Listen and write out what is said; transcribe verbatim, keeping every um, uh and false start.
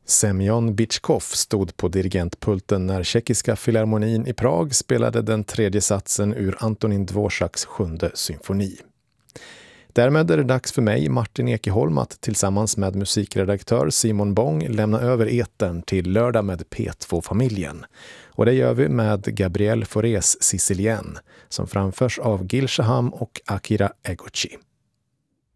Semyon Bitchkov stod på dirigentpulten när Tjeckiska filharmonin i Prag spelade den tredje satsen ur Antonin Dvoraks sjunde symfoni. Därmed är det dags för mig, Martin Ekeholm, att tillsammans med musikredaktör Simon Bång lämna över etern till Lördag med P två-familjen. Och det gör vi med Gabriel Faurés Sicilien, som framförs av Gil Shaham och Akira Egochi.